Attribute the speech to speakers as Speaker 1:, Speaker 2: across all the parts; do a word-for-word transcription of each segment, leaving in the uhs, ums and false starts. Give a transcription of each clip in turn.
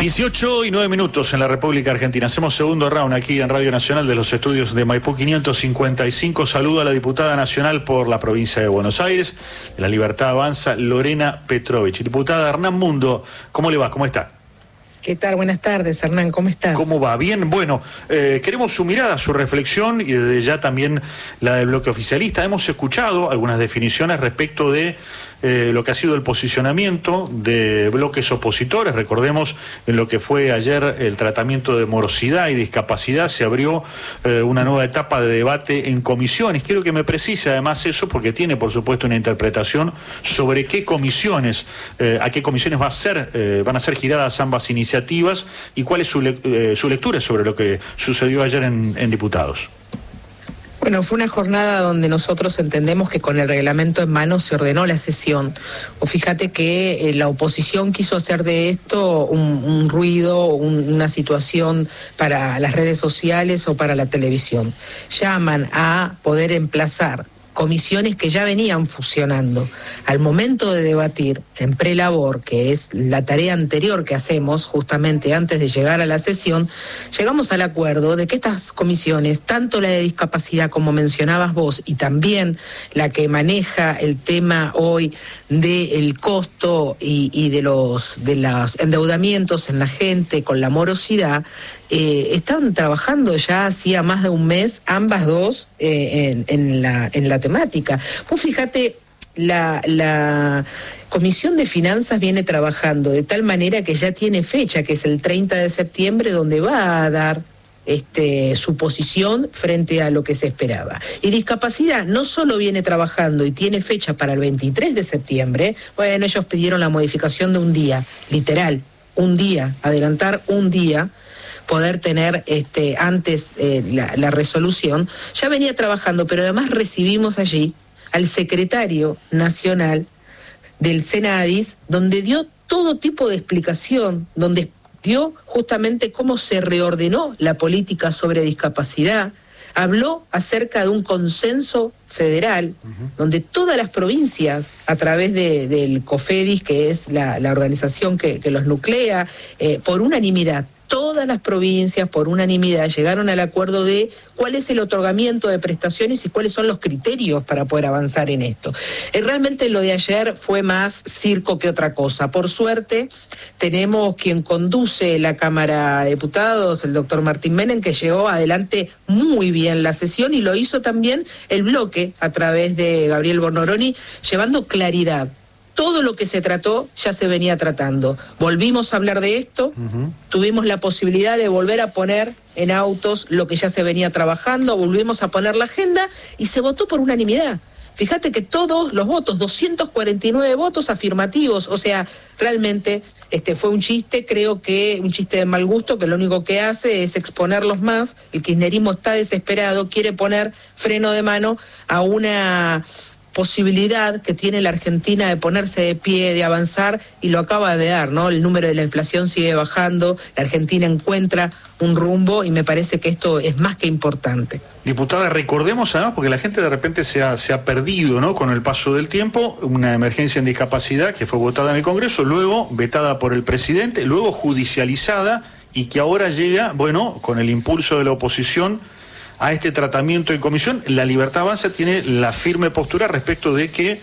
Speaker 1: dieciocho y nueve minutos en la República Argentina. Hacemos segundo round aquí en Radio Nacional de los estudios de Maipú quinientos cincuenta y cinco. Saludo a la diputada nacional por la provincia de Buenos Aires, de La Libertad Avanza, Lorena Petrovich. Diputada Hernán Mundo, ¿cómo le va? ¿Cómo está?
Speaker 2: ¿Qué tal? Buenas tardes, Hernán, ¿cómo estás?
Speaker 1: ¿Cómo va? Bien, bueno, eh, queremos su mirada, su reflexión y desde ya también la del bloque oficialista. Hemos escuchado algunas definiciones respecto de eh, lo que ha sido el posicionamiento de bloques opositores. Recordemos en lo que fue ayer el tratamiento de morosidad y discapacidad, se abrió eh, una nueva etapa de debate en comisiones. Quiero que me precise además eso, porque tiene por supuesto una interpretación sobre qué comisiones, eh, a qué comisiones va a ser, eh, van a ser giradas ambas iniciativas y cuál es su, le eh, su lectura sobre lo que sucedió ayer en, en diputados.
Speaker 2: Bueno, fue una jornada donde nosotros entendemos que con el reglamento en mano se ordenó la sesión. O fíjate que eh, la oposición quiso hacer de esto un, un ruido, un, una situación para las redes sociales o para la televisión. Llaman a poder emplazar comisiones que ya venían fusionando. Al momento de debatir en prelabor, que es la tarea anterior que hacemos justamente antes de llegar a la sesión, llegamos al acuerdo de que estas comisiones, tanto la de discapacidad como mencionabas vos, y también la que maneja el tema hoy del costo y, y de los de los endeudamientos en la gente con la morosidad, Eh, estaban trabajando ya hacía más de un mes, ambas dos, eh, en, en, la, en la temática. Vos fíjate, la, la Comisión de Finanzas viene trabajando de tal manera que ya tiene fecha, que es el treinta de septiembre, donde va a dar este, su posición frente a lo que se esperaba. Y discapacidad no solo viene trabajando y tiene fecha para el veintitrés de septiembre, bueno, ellos pidieron la modificación de un día, literal, un día, adelantar un día, poder tener este, antes eh, la, la resolución, ya venía trabajando, pero además recibimos allí al secretario nacional del Senadis, donde dio todo tipo de explicación, donde dio justamente cómo se reordenó la política sobre discapacidad, habló acerca de un consenso federal, uh-huh, donde todas las provincias, a través de, del COFEDIS, que es la, la organización que, que los nuclea, eh, por unanimidad, todas las provincias por unanimidad llegaron al acuerdo de cuál es el otorgamiento de prestaciones y cuáles son los criterios para poder avanzar en esto. Eh, realmente lo de ayer fue más circo que otra cosa. Por suerte, tenemos quien conduce la Cámara de Diputados, el doctor Martín Menem, que llevó adelante muy bien la sesión y lo hizo también el bloque a través de Gabriel Bornoroni, llevando claridad. Todo lo que se trató ya se venía tratando. Volvimos a hablar de esto, uh-huh, tuvimos la posibilidad de volver a poner en autos lo que ya se venía trabajando, volvimos a poner la agenda y se votó por unanimidad. Fíjate que todos los votos, doscientos cuarenta y nueve votos afirmativos, o sea, realmente este fue un chiste, creo que un chiste de mal gusto, que lo único que hace es exponerlos más. El kirchnerismo está desesperado, quiere poner freno de mano a una posibilidad que tiene la Argentina de ponerse de pie, de avanzar, y lo acaba de dar, ¿no? El número de la inflación sigue bajando, la Argentina encuentra un rumbo y me parece que esto es más que importante.
Speaker 1: Diputada, recordemos además, porque la gente de repente se ha, se ha perdido, ¿no?, con el paso del tiempo, una emergencia en discapacidad que fue votada en el Congreso, luego vetada por el presidente, luego judicializada y que ahora llega, bueno, con el impulso de la oposición a este tratamiento en comisión. La Libertad Avanza tiene la firme postura respecto de que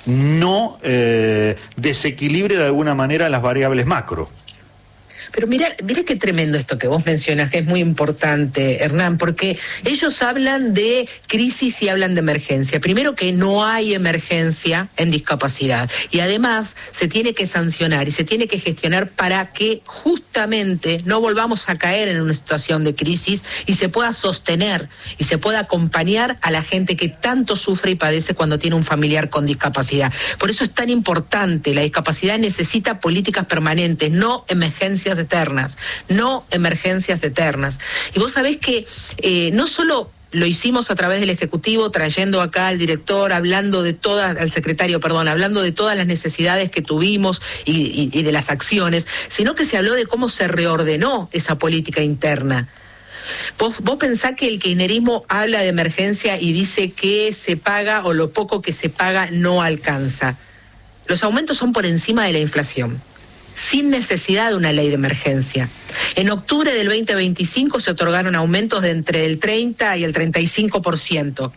Speaker 1: no eh, desequilibre de alguna manera las variables macro.
Speaker 2: Pero mira, mira qué tremendo esto que vos mencionas, que es muy importante, Hernán, porque ellos hablan de crisis y hablan de emergencia. Primero, que no hay emergencia en discapacidad, y además se tiene que sancionar y se tiene que gestionar para que justamente no volvamos a caer en una situación de crisis y se pueda sostener y se pueda acompañar a la gente que tanto sufre y padece cuando tiene un familiar con discapacidad. Por eso es tan importante, la discapacidad necesita políticas permanentes, no emergencias eternas, no emergencias eternas. Y vos sabés que eh, no solo lo hicimos a través del Ejecutivo, trayendo acá al director, hablando de todas, al secretario, perdón, hablando de todas las necesidades que tuvimos y, y, y de las acciones, sino que se habló de cómo se reordenó esa política interna. Vos, vos pensás que el kirchnerismo habla de emergencia y dice que se paga o lo poco que se paga no alcanza. Los aumentos son por encima de la inflación. sin necesidad de una ley de emergencia. En octubre del veinte veinticinco se otorgaron aumentos de entre el treinta y el treinta y cinco por ciento.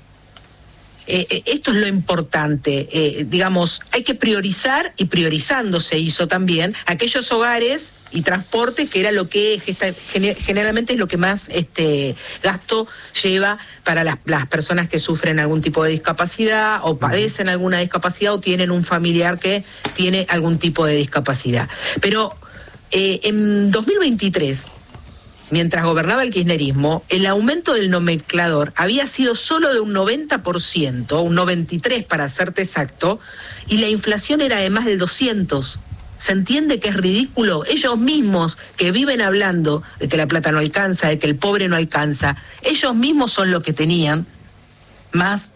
Speaker 2: Eh, esto es lo importante, eh, digamos, hay que priorizar, y priorizando se hizo también aquellos hogares y transporte, que era lo que generalmente es lo que más este gasto lleva para las, las personas que sufren algún tipo de discapacidad o padecen alguna discapacidad o tienen un familiar que tiene algún tipo de discapacidad. Pero eh, en dos mil veintitrés, mientras gobernaba el kirchnerismo, el aumento del nomenclador había sido solo de un noventa por ciento, un noventa y tres por ciento para serte exacto, y la inflación era de más del doscientos por ciento. ¿Se entiende que es ridículo? Ellos mismos que viven hablando de que la plata no alcanza, de que el pobre no alcanza, ellos mismos son los que tenían más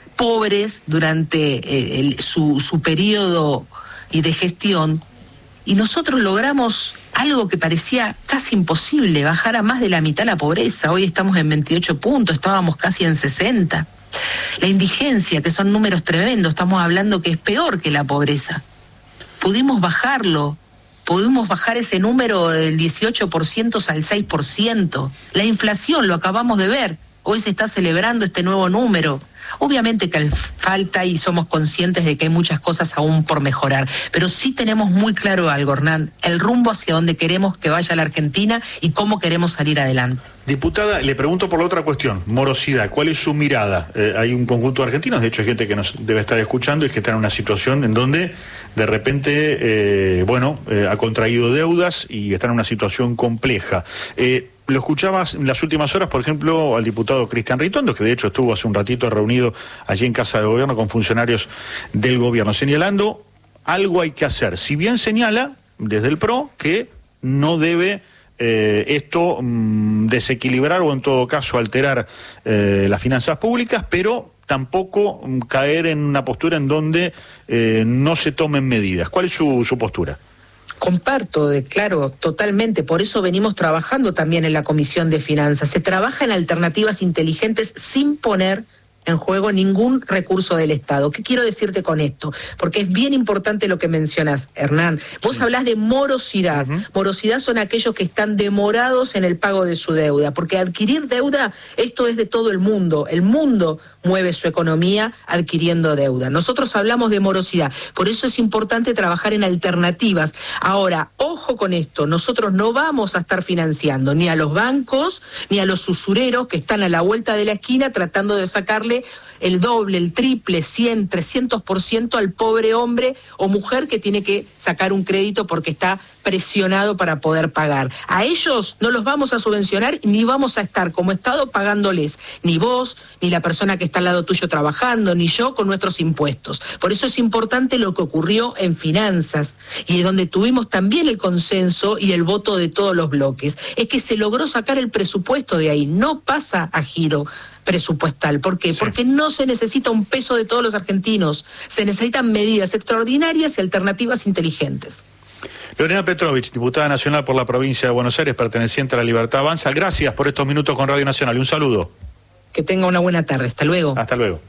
Speaker 2: pobres durante eh, el, su, su periodo y de gestión, y nosotros logramos algo que parecía casi imposible, bajar a más de la mitad la pobreza. Hoy estamos en veintiocho puntos, estábamos casi en sesenta. La indigencia, que son números tremendos, estamos hablando que es peor que la pobreza. Pudimos bajarlo, pudimos bajar ese número del dieciocho por ciento al seis por ciento. La inflación, lo acabamos de ver, hoy se está celebrando este nuevo número. Obviamente que falta y somos conscientes de que hay muchas cosas aún por mejorar, pero sí tenemos muy claro algo, Hernán, el rumbo hacia donde queremos que vaya la Argentina y cómo queremos salir adelante.
Speaker 1: Diputada, le pregunto por la otra cuestión, morosidad, ¿cuál es su mirada? Eh, hay un conjunto de argentinos, de hecho hay gente que nos debe estar escuchando y que está en una situación en donde de repente, eh, bueno, eh, ha contraído deudas y está en una situación compleja. Eh, Lo escuchabas en las últimas horas, por ejemplo, al diputado Cristian Ritondo, que de hecho estuvo hace un ratito reunido allí en Casa de Gobierno con funcionarios del gobierno, señalando algo hay que hacer. Si bien señala desde el P R O que no debe eh, esto mmm, desequilibrar o en todo caso alterar eh, las finanzas públicas, pero tampoco mmm, caer en una postura en donde eh, no se tomen medidas. ¿Cuál es su, su postura?
Speaker 2: Comparto, de, claro, totalmente. Por eso venimos trabajando también en la Comisión de Finanzas. Se trabaja en alternativas inteligentes sin poner en juego ningún recurso del Estado. ¿Qué quiero decirte con esto? Porque es bien importante lo que mencionas, Hernán. Vos sí. hablás de morosidad. Uh-huh. Morosidad son aquellos que están demorados en el pago de su deuda, porque adquirir deuda, esto es de todo el mundo. El mundo mueve su economía adquiriendo deuda. Nosotros hablamos de morosidad, por eso es importante trabajar en alternativas. Ahora, ojo con esto, nosotros no vamos a estar financiando ni a los bancos ni a los usureros que están a la vuelta de la esquina tratando de sacarle el doble, el triple, cien, trescientos por ciento al pobre hombre o mujer que tiene que sacar un crédito porque está presionado para poder pagar. A ellos no los vamos a subvencionar ni vamos a estar como Estado pagándoles, ni vos, ni la persona que está al lado tuyo trabajando, ni yo con nuestros impuestos. Por eso es importante lo que ocurrió en finanzas y donde tuvimos también el consenso y el voto de todos los bloques. Es que se logró sacar el presupuesto de ahí, no pasa a giro presupuestal. ¿Por qué? Sí. Porque no se necesita un peso de todos los argentinos, se necesitan medidas extraordinarias y alternativas inteligentes.
Speaker 1: Lorena Petrovich, diputada nacional por la provincia de Buenos Aires, perteneciente a La Libertad Avanza. Gracias por estos minutos con Radio Nacional y un saludo.
Speaker 2: Que tenga una buena tarde. Hasta luego.
Speaker 1: Hasta luego.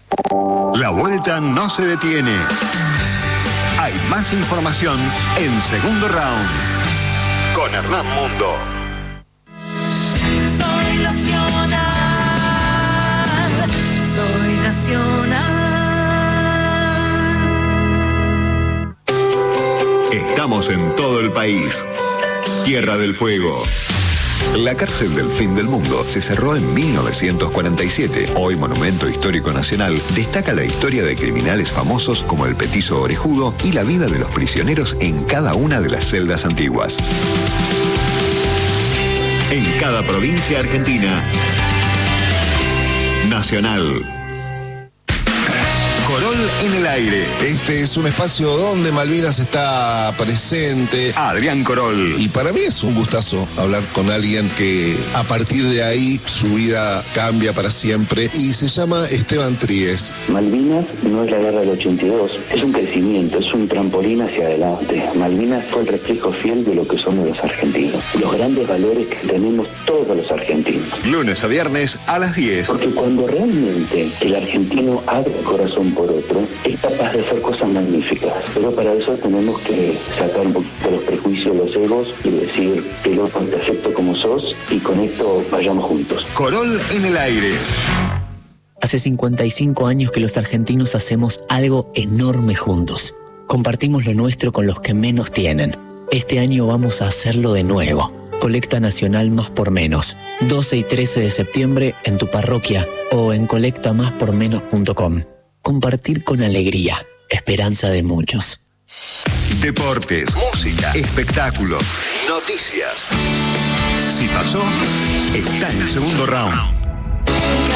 Speaker 3: La vuelta no se detiene. Hay más información en Segundo Round con Hernán Mundo.
Speaker 4: Soy nacional, soy nacional.
Speaker 3: Estamos en todo el país. Tierra del Fuego. La cárcel del fin del mundo se cerró en mil novecientos cuarenta y siete. Hoy Monumento Histórico Nacional destaca la historia de criminales famosos como el Petizo Orejudo y la vida de los prisioneros en cada una de las celdas antiguas. En cada provincia argentina. Nacional. Corol en el aire.
Speaker 5: Este es un espacio donde Malvinas está presente.
Speaker 3: Adrián Corol.
Speaker 5: Y para mí es un gustazo hablar con alguien que a partir de ahí su vida cambia para siempre y se llama Esteban Tríez.
Speaker 6: Malvinas no es la guerra del ochenta y dos, es un crecimiento, es un trampolín hacia adelante. Malvinas fue el reflejo fiel de lo que somos los argentinos, los grandes valores que tenemos todos los argentinos.
Speaker 3: Lunes a viernes a las diez.
Speaker 6: Porque cuando realmente el argentino abre el corazón por otro, es capaz de hacer cosas magníficas. Pero para eso tenemos que sacar un poquito los prejuicios, los egos y decir, te lo te acepto como sos y con esto vayamos juntos.
Speaker 3: Corol en el aire.
Speaker 7: Hace cincuenta y cinco años que los argentinos hacemos algo enorme juntos. Compartimos lo nuestro con los que menos tienen. Este año vamos a hacerlo de nuevo. Colecta Nacional Más por Menos. doce y trece de septiembre en tu parroquia o en colecta más por menos punto com. Compartir con alegría. Esperanza de muchos.
Speaker 3: Deportes, música, espectáculos, noticias. Si pasó, está en el segundo round.